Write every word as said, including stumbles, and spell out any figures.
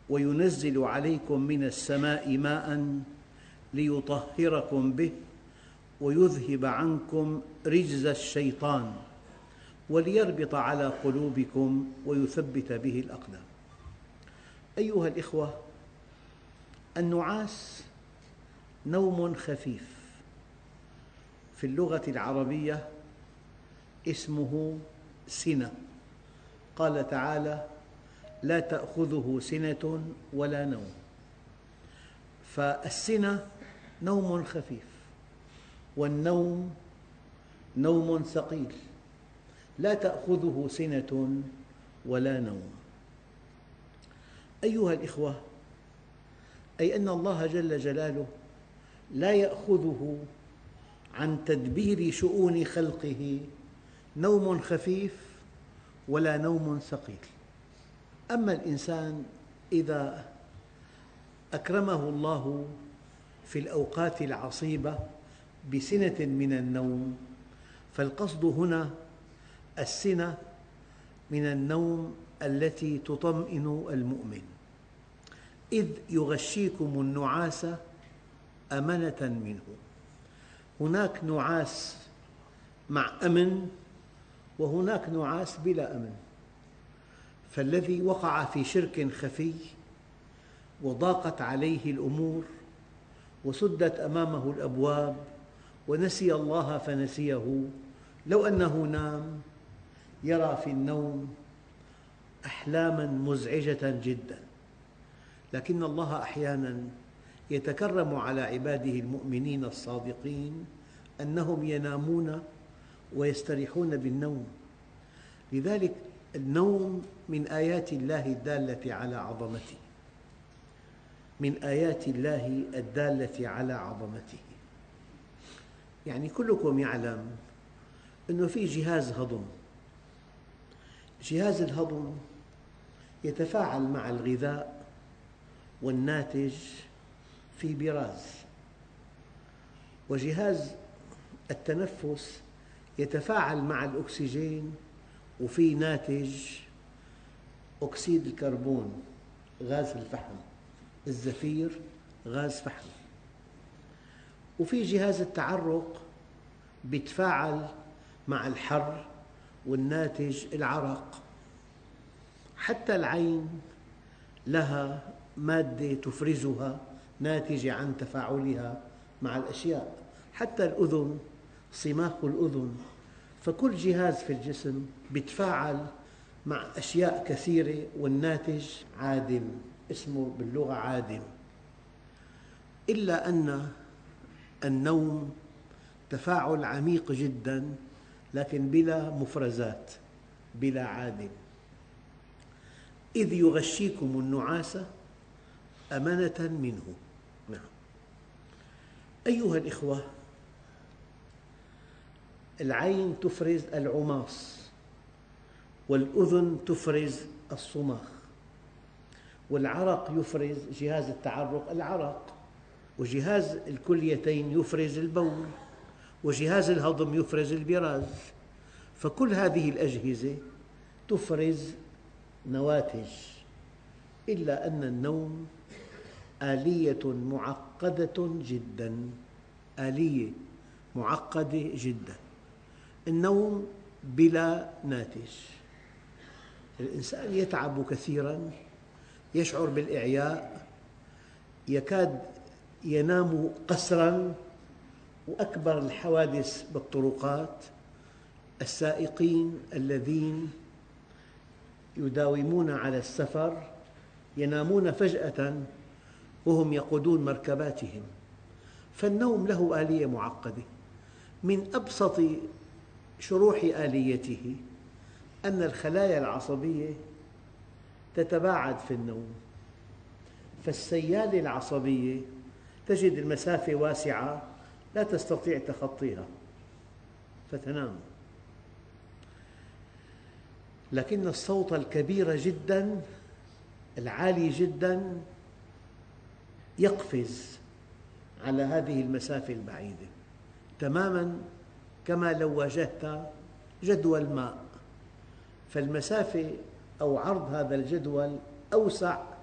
وينزل عليكم من السماء ماء ليطهركم به ويذهب عنكم رجز الشيطان وليربط على قلوبكم ويثبت به الأقدام. أيها الإخوة، النعاس نوم خفيف، في اللغة العربية اسمه سنة. قال تعالى: لا تأخذه سنة ولا نوم. فالسنة نوم خفيف، والنوم نوم ثقيل. لا تأخذه سنة ولا نوم. أيها الإخوة، أي أن الله جل جلاله لا يأخذه عن تدبير شؤون خلقه نوم خفيف ولا نوم ثقيل. أما الإنسان إذا أكرمه الله في الأوقات العصيبة بسنة من النوم، فالقصد هنا السنة من النوم التي تطمئن المؤمن. إذ يغشيكم النعاس أمنة منه. هناك نعاس مع أمن، وهناك نعاس بلا أمن. فالذي وقع في شرك خفي وضاقت عليه الأمور وسدت أمامه الأبواب ونسي الله فنسيه، لو أنه نام يرى في النوم أحلاما مزعجة جدا. لكن الله أحيانا يتكرم على عباده المؤمنين الصادقين أنهم ينامون ويستريحون بالنوم. لذلك النوم من آيات الله الدالة على عظمته، من آيات الله الدالة على عظمته. يعني كلكم يعلم أنه في جهاز هضم. جهاز الهضم يتفاعل مع الغذاء والناتج في براز، وجهاز التنفس يتفاعل مع الأكسجين وفي ناتج أكسيد الكربون، غاز الفحم، الزفير غاز فحم. وفي جهاز التعرق يتفاعل مع الحر والناتج العرق. حتى العين لها مادة تفرزها ناتجة عن تفاعلها مع الأشياء. حتى الأذن، صماخ الأذن. فكل جهاز في الجسم يتفاعل مع أشياء كثيرة والناتج عادم، اسمه باللغة عادم. إلا أن النوم تفاعل عميق جدا، لكن بلا مفرزات، بلا عادم. إذ يغشيكم النعاس أمنة منه. نعم. أيها الإخوة، العين تفرز العماص، والأذن تفرز الصماخ، والعرق يفرز، جهاز التعرق العرق، وجهاز الكليتين يفرز البول، وجهاز الهضم يفرز البراز. فكل هذه الأجهزة تفرز نواتج. إلا أن النوم آلية معقدة جدا، آلية معقدة جدا. النوم بلا ناتج. الإنسان يتعب كثيرا، يشعر بالإعياء، يكاد ينام قسرا. وأكبر الحوادث بالطرقات السائقين الذين يداومون على السفر ينامون فجأة وهم يقودون مركباتهم. فالنوم له آلية معقدة. من أبسط شروح آليته أن الخلايا العصبية تتباعد في النوم. فالسيالة العصبية تجد المسافة واسعة لا تستطيع تخطيها فتنام. لكن الصوت الكبير جدا، العالي جدا، يقفز على هذه المسافة البعيدة، تماماً كما لو واجهت جدول ماء. فالمسافة أو عرض هذا الجدول أوسع